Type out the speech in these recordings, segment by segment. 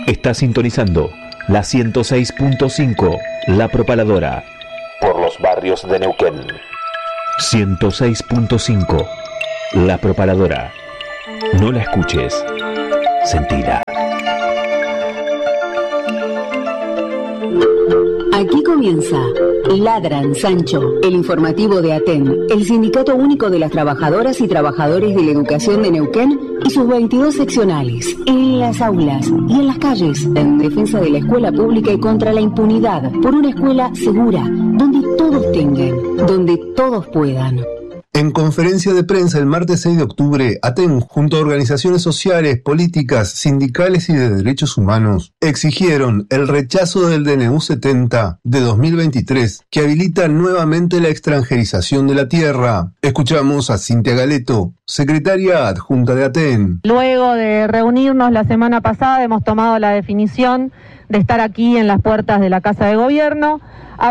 Está sintonizando la 106.5, La Propaladora, por los barrios de Neuquén. 106.5, La Propaladora. No la escuches, sentila. Aquí comienza Ladran Sancho, el informativo de ATEN, el Sindicato Único de las Trabajadoras y Trabajadores de la Educación de Neuquén y sus 22 seccionales, en las aulas y en las calles, en defensa de la escuela pública y contra la impunidad, por una escuela segura, donde todos tengan, donde todos puedan. En conferencia de prensa el martes 6 de octubre, ATEN, junto a organizaciones sociales, políticas, sindicales y de derechos humanos, exigieron el rechazo del DNU 70 de 2023, que habilita nuevamente la extranjerización de la tierra. Escuchamos a Cintia Galeto, secretaria adjunta de ATEN. Luego de reunirnos la semana pasada, hemos tomado la definición de estar aquí en las puertas de la Casa de Gobierno.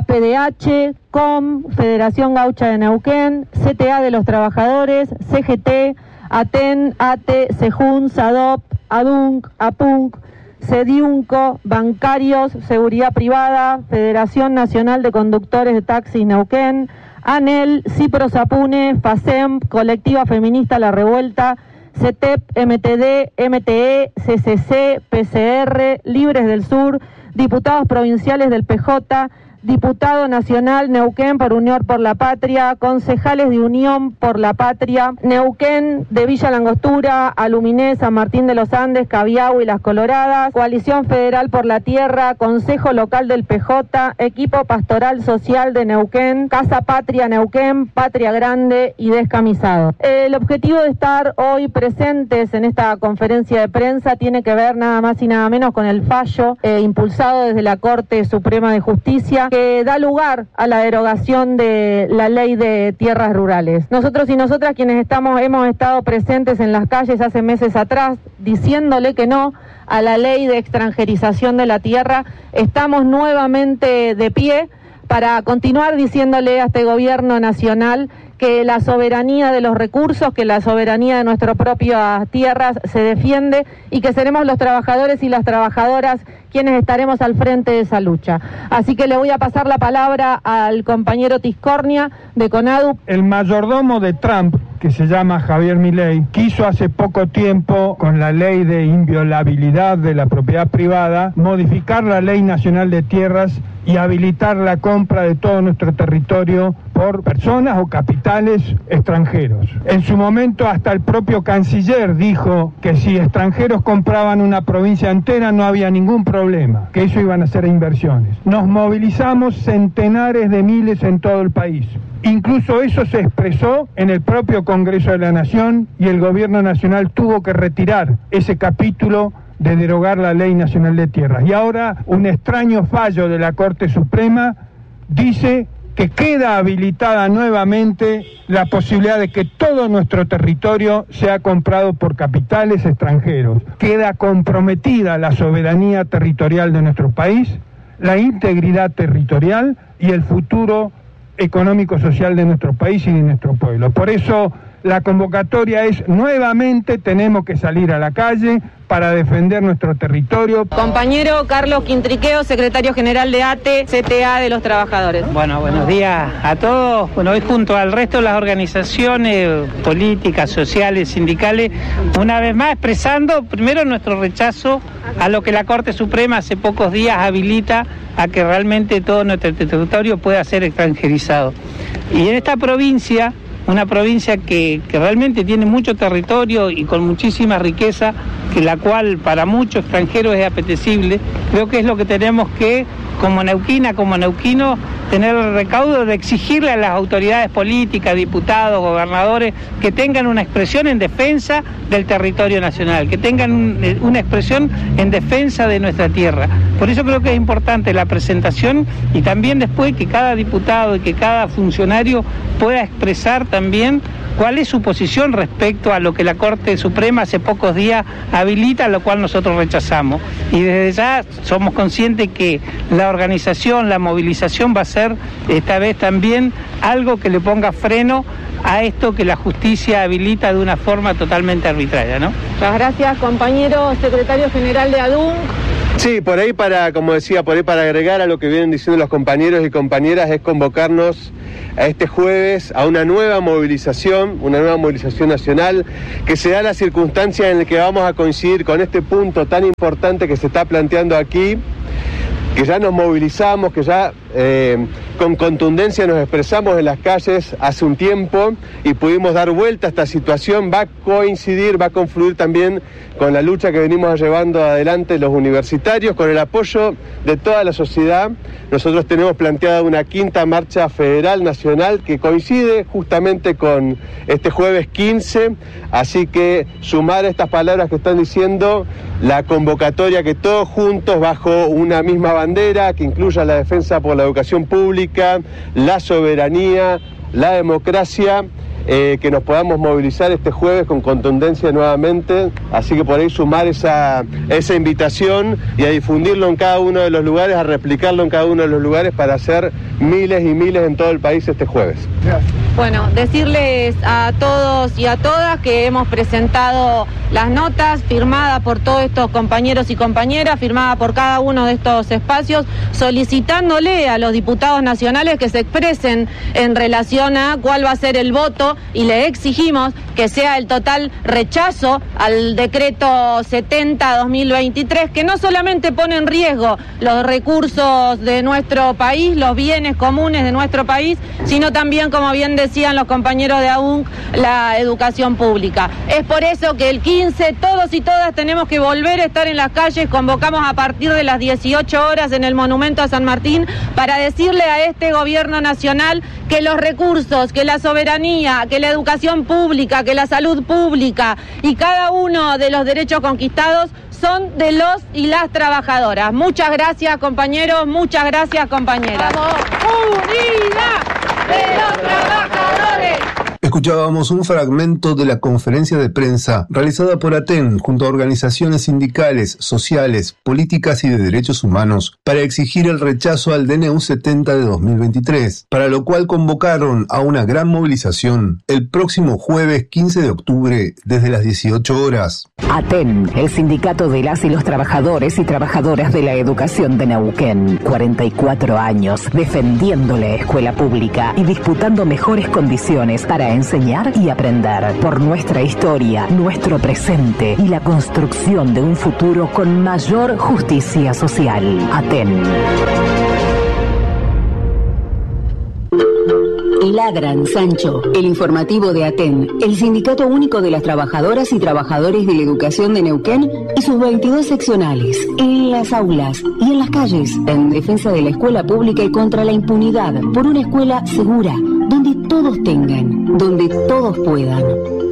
APDH, COM, Federación Gaucha de Neuquén, CTA de los Trabajadores, CGT, ATEN, ATE, SEJUN, SADOP, ADUNC, APUNC, CEDIUNCO, Bancarios, Seguridad Privada, Federación Nacional de Conductores de Taxis Neuquén, ANEL, CIPROSAPUNE, FACEM, Colectiva Feminista La Revuelta, CETEP, MTD, MTE, CCC, PCR, Libres del Sur, diputados provinciales del PJ, Diputado Nacional Neuquén por Unión por la Patria, concejales de Unión por la Patria, Neuquén de Villa Langostura, Aluminé, San Martín de los Andes, Cabiau y Las Coloradas, Coalición Federal por la Tierra, Consejo Local del PJ, Equipo Pastoral Social de Neuquén, Casa Patria Neuquén, Patria Grande y Descamisado. El objetivo de estar hoy presentes en esta conferencia de prensa tiene que ver nada más y nada menos con el fallo impulsado desde la Corte Suprema de Justicia que da lugar a la derogación de la ley de tierras rurales. Nosotros y nosotras quienes hemos estado presentes en las calles hace meses atrás diciéndole que no a la ley de extranjerización de la tierra, estamos nuevamente de pie para continuar diciéndole a este gobierno nacional que la soberanía de los recursos, que la soberanía de nuestras propias tierras se defiende y que seremos los trabajadores y las trabajadoras quienes estaremos al frente de esa lucha. Así que le voy a pasar la palabra al compañero Tiscornia de CONADU. El mayordomo de Trump, que se llama Javier Milei, quiso hace poco tiempo, con la ley de inviolabilidad de la propiedad privada, modificar la Ley Nacional de Tierras y habilitar la compra de todo nuestro territorio por personas o capitales extranjeros. En su momento hasta el propio canciller dijo que si extranjeros compraban una provincia entera no había ningún problema, que eso iban a ser inversiones. Nos movilizamos centenares de miles en todo el país. Incluso eso se expresó en el propio Congreso de la Nación y el Gobierno Nacional tuvo que retirar ese capítulo de derogar la Ley Nacional de Tierras. Y ahora un extraño fallo de la Corte Suprema dice que queda habilitada nuevamente la posibilidad de que todo nuestro territorio sea comprado por capitales extranjeros. Queda comprometida la soberanía territorial de nuestro país, la integridad territorial y el futuro económico-social de nuestro país y de nuestro pueblo. Por eso la convocatoria es nuevamente tenemos que salir a la calle para defender nuestro territorio. Compañero Carlos Quintriqueo, secretario general de ATE, CTA de los Trabajadores. Bueno, buenos días a todos. Bueno, hoy junto al resto de las organizaciones políticas, sociales, sindicales, una vez más expresando primero nuestro rechazo a lo que la Corte Suprema hace pocos días habilita a que realmente todo nuestro territorio pueda ser extranjerizado. Y en esta provincia, una provincia que realmente tiene mucho territorio y con muchísima riqueza, que la cual para muchos extranjeros es apetecible, creo que es lo que tenemos que, como neuquina, como neuquino, tener el recaudo de exigirle a las autoridades políticas, diputados, gobernadores, que tengan una expresión en defensa del territorio nacional, que tengan una expresión en defensa de nuestra tierra. Por eso creo que es importante la presentación y también después que cada diputado y que cada funcionario pueda expresar también cuál es su posición respecto a lo que la Corte Suprema hace pocos días habilita, lo cual nosotros rechazamos. Y desde ya somos conscientes que la organización, la movilización va a ser esta vez también algo que le ponga freno a esto que la justicia habilita de una forma totalmente arbitraria, ¿no? Muchas gracias, compañero secretario general de ADUNC. Sí, por ahí para agregar a lo que vienen diciendo los compañeros y compañeras, es convocarnos a este jueves a una nueva movilización nacional, que se da la circunstancia en la que vamos a coincidir con este punto tan importante que se está planteando aquí, que ya nos movilizamos, que ya con contundencia nos expresamos en las calles hace un tiempo y pudimos dar vuelta a esta situación. Va a confluir también con la lucha que venimos llevando adelante los universitarios, con el apoyo de toda la sociedad. Nosotros tenemos planteada una 5ª marcha federal nacional que coincide justamente con este jueves 15, así que sumar estas palabras que están diciendo, la convocatoria que todos juntos bajo una misma bandera que incluya la defensa por la educación pública, la soberanía, la democracia, que nos podamos movilizar este jueves con contundencia nuevamente, así que por ahí sumar esa invitación y a difundirlo en cada uno de los lugares, a replicarlo en cada uno de los lugares para hacer miles y miles en todo el país este jueves. Bueno, decirles a todos y a todas que hemos presentado las notas firmadas por todos estos compañeros y compañeras, firmadas por cada uno de estos espacios, solicitándole a los diputados nacionales que se expresen en relación a cuál va a ser el voto, y le exigimos que sea el total rechazo al decreto 70-2023, que no solamente pone en riesgo los recursos de nuestro país, los bienes comunes de nuestro país, sino también, como bien decían los compañeros de AUNC, la educación pública. Es por eso que el 15 todos y todas tenemos que volver a estar en las calles. Convocamos a partir de las 18 horas en el Monumento a San Martín para decirle a este gobierno nacional que los recursos, que la soberanía, que la educación pública, que la salud pública y cada uno de los derechos conquistados son de los y las trabajadoras. Muchas gracias, compañeros, muchas gracias, compañeras. ¡Vamos! ¡Unidad de los trabajadores! Escuchábamos un fragmento de la conferencia de prensa realizada por ATEN junto a organizaciones sindicales, sociales, políticas y de derechos humanos para exigir el rechazo al DNU 70 de 2023, para lo cual convocaron a una gran movilización el próximo jueves 15 de octubre desde las 18 horas. ATEN, el sindicato de las y los trabajadores y trabajadoras de la educación de Neuquén, 44 años defendiendo la escuela pública y disputando mejores condiciones para enseñar y aprender por nuestra historia, nuestro presente y la construcción de un futuro con mayor justicia social. ATEN. Ladran, Sancho, el informativo de ATEN, el Sindicato Único de las Trabajadoras y Trabajadores de la Educación de Neuquén y sus 22 seccionales, en las aulas y en las calles, en defensa de la escuela pública y contra la impunidad, por una escuela segura, donde todos tengan, donde todos puedan.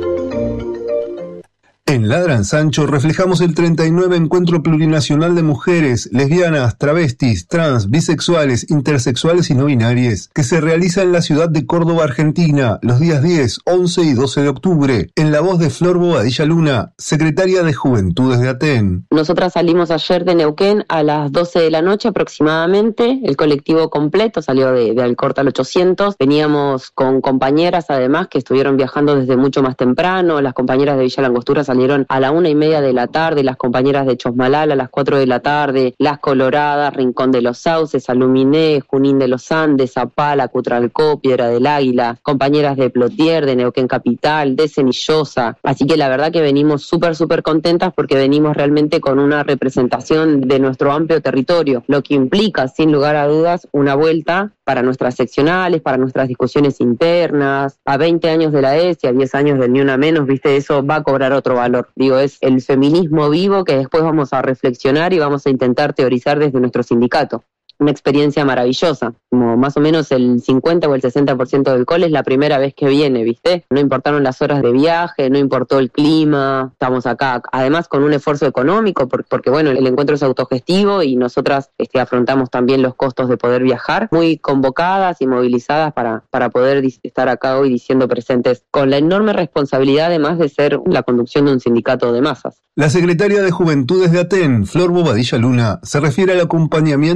En Ladran Sancho reflejamos el 39 Encuentro Plurinacional de Mujeres, Lesbianas, Travestis, Trans, Bisexuales, Intersexuales y No binarias, que se realiza en la ciudad de Córdoba, Argentina, los días 10, 11 y 12 de octubre, en la voz de Flor Bobadilla Luna, secretaria de Juventudes de ATEN. Nosotras salimos ayer de Neuquén a las 12 de la noche aproximadamente, el colectivo completo salió de Alcorta al 800, veníamos con compañeras además que estuvieron viajando desde mucho más temprano, las compañeras de Villa Langostura salieron a la 1:30 de la tarde, las compañeras de Chosmalal a las 4 de la tarde, Las Coloradas, Rincón de los Sauces, Aluminé, Junín de los Andes, Zapala, Cutralcó, Piedra del Águila, compañeras de Plotier, de Neuquén Capital, de Cenillosa, así que la verdad que venimos súper contentas porque venimos realmente con una representación de nuestro amplio territorio, lo que implica sin lugar a dudas una vuelta para nuestras seccionales, para nuestras discusiones internas, a 20 años de la ES y a 10 años del Ni Una Menos, viste, eso va a cobrar otro valor. Digo, es el feminismo vivo que después vamos a reflexionar y vamos a intentar teorizar desde nuestro sindicato. Una experiencia maravillosa, como más o menos el 50 o el 60% del cole es la primera vez que viene, ¿viste? No importaron las horas de viaje, no importó el clima, estamos acá, además con un esfuerzo económico, porque bueno, el encuentro es autogestivo y nosotras afrontamos también los costos de poder viajar, muy convocadas y movilizadas para poder estar acá hoy diciendo presentes, con la enorme responsabilidad además de ser la conducción de un sindicato de masas. La secretaria de Juventudes de ATEN, Flor Bobadilla Luna, se refiere al acompañamiento de ATEN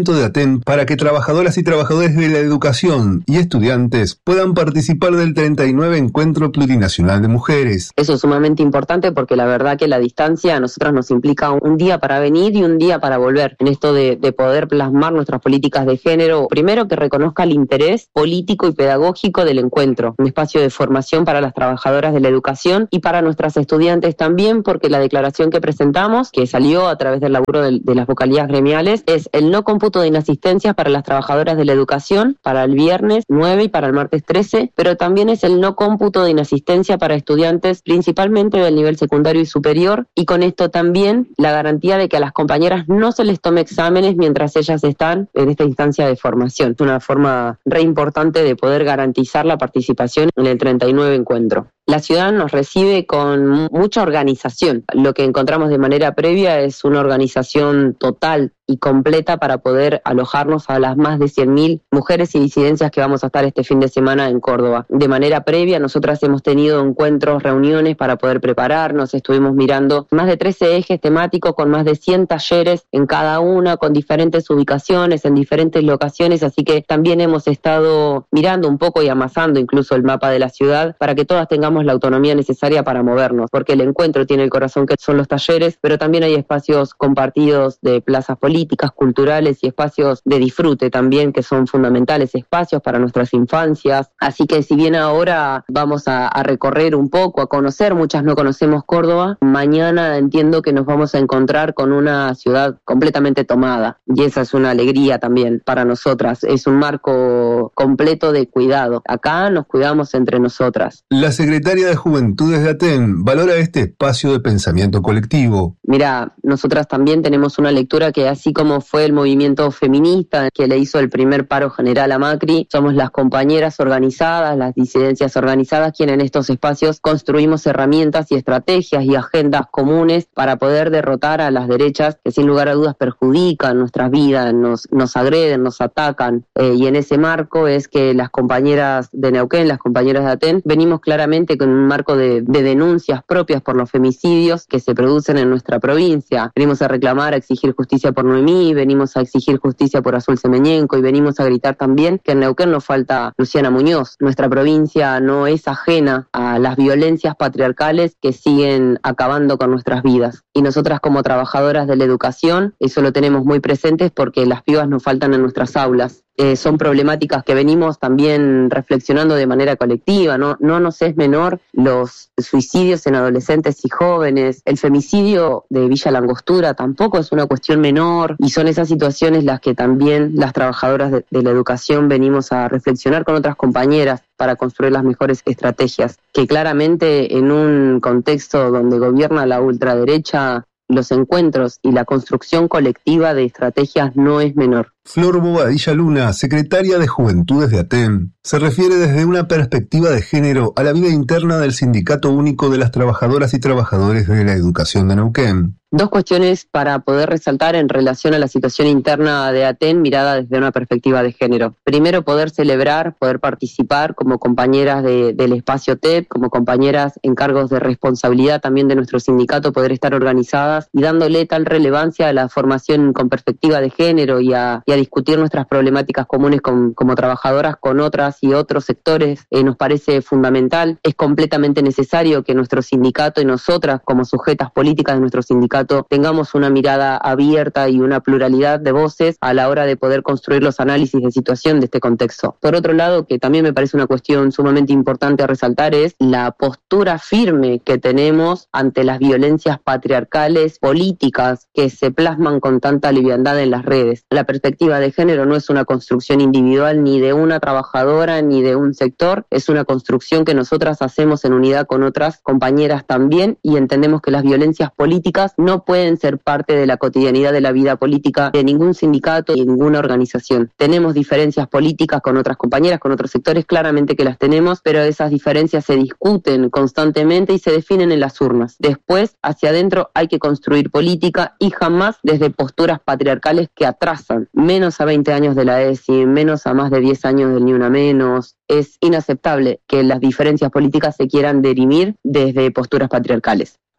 ATEN para que trabajadoras y trabajadores de la educación y estudiantes puedan participar del 39 Encuentro Plurinacional de Mujeres. Eso es sumamente importante porque la verdad que la distancia a nosotras nos implica un día para venir y un día para volver. En esto de poder plasmar nuestras políticas de género, primero que reconozca el interés político y pedagógico del encuentro, un espacio de formación para las trabajadoras de la educación y para nuestras estudiantes también, porque la declaración que presentamos, que salió a través del laburo de las vocalías gremiales, es el no cómputo de inasistencias para las trabajadoras de la educación para el viernes 9 y para el martes 13, pero también es el no cómputo de inasistencia para estudiantes principalmente del nivel secundario y superior, y con esto también la garantía de que a las compañeras no se les tome exámenes mientras ellas están en esta instancia de formación. Es una forma re importante de poder garantizar la participación en el 39 encuentro. La ciudad nos recibe con mucha organización. Lo que encontramos de manera previa es una organización total y completa para poder alojarnos a las más de 100.000 mujeres y disidencias que vamos a estar este fin de semana en Córdoba. De manera previa, nosotras hemos tenido encuentros, reuniones para poder prepararnos. Estuvimos mirando más de 13 ejes temáticos con más de 100 talleres en cada una, con diferentes ubicaciones, en diferentes locaciones. Así que también hemos estado mirando un poco y amasando incluso el mapa de la ciudad para que todas tengamos la autonomía necesaria para movernos, porque el encuentro tiene el corazón que son los talleres, pero también hay espacios compartidos de plazas políticas, culturales y espacios de disfrute también que son fundamentales, espacios para nuestras infancias. Así que si bien ahora vamos a recorrer un poco, a conocer, muchas no conocemos Córdoba, mañana entiendo que nos vamos a encontrar con una ciudad completamente tomada y esa es una alegría también para nosotras, es un marco completo de cuidado. Acá nos cuidamos entre nosotras. La secretaria de Juventudes de ATEN valora este espacio de pensamiento colectivo. Mira, nosotras también tenemos una lectura que así como fue el movimiento feminista que le hizo el primer paro general a Macri, somos las compañeras organizadas, las disidencias organizadas, quienes en estos espacios construimos herramientas y estrategias y agendas comunes para poder derrotar a las derechas que sin lugar a dudas perjudican nuestras vidas, nos agreden, nos atacan. Y en ese marco es que las compañeras de Neuquén, las compañeras de ATEN, venimos claramente con un marco de denuncias propias por los femicidios que se producen en nuestra provincia. Venimos a reclamar, a exigir justicia por Noemí, venimos a exigir justicia por Azul Semeñenco y venimos a gritar también que en Neuquén nos falta Luciana Muñoz. Nuestra provincia no es ajena a las violencias patriarcales que siguen acabando con nuestras vidas. Y nosotras como trabajadoras de la educación, eso lo tenemos muy presentes porque las pibas nos faltan en nuestras aulas. Son problemáticas que venimos también reflexionando de manera colectiva, no nos es menor los suicidios en adolescentes y jóvenes, el femicidio de Villa Langostura tampoco es una cuestión menor y son esas situaciones las que también las trabajadoras de la educación venimos a reflexionar con otras compañeras para construir las mejores estrategias, que claramente en un contexto donde gobierna la ultraderecha, los encuentros y la construcción colectiva de estrategias no es menor. Flor Bobadilla Luna, secretaria de Juventudes de ATEN, se refiere desde una perspectiva de género a la vida interna del Sindicato Único de las Trabajadoras y Trabajadores de la Educación de Neuquén. Dos cuestiones para poder resaltar en relación a la situación interna de ATEN mirada desde una perspectiva de género. Primero, poder celebrar, poder participar como compañeras del espacio TEP, como compañeras en cargos de responsabilidad también de nuestro sindicato, poder estar organizadas y dándole tal relevancia a la formación con perspectiva de género y a discutir nuestras problemáticas comunes como trabajadoras con otras y otros sectores, nos parece fundamental. Es completamente necesario que nuestro sindicato y nosotras como sujetas políticas de nuestro sindicato tengamos una mirada abierta y una pluralidad de voces a la hora de poder construir los análisis de situación de este contexto. Por otro lado, que también me parece una cuestión sumamente importante a resaltar, es la postura firme que tenemos ante las violencias patriarcales políticas que se plasman con tanta liviandad en las redes. La perspectiva de género no es una construcción individual ni de una trabajadora ni de un sector, es una construcción que nosotras hacemos en unidad con otras compañeras también y entendemos que las violencias políticas no pueden ser parte de la cotidianidad de la vida política de ningún sindicato y de ninguna organización. Tenemos diferencias políticas con otras compañeras, con otros sectores, claramente que las tenemos, pero esas diferencias se discuten constantemente y se definen en las urnas. Después, hacia adentro, hay que construir política y jamás desde posturas patriarcales que atrasan. Menos a 20 años de la ESI, menos a más de 10 años del Ni Una Menos. Es inaceptable que las diferencias políticas se quieran dirimir desde posturas patriarcales.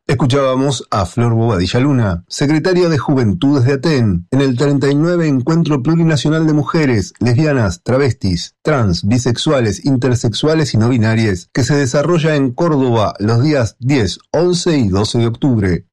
Escuchábamos a Flor Bobadilla Luna, secretaria de Juventudes de Aten, en el 39 Encuentro Plurinacional de Mujeres, Lesbianas, Travestis, Trans, Bisexuales, Intersexuales y No Binarias, que se desarrolla en Córdoba los días 10, 11 y 12 de octubre.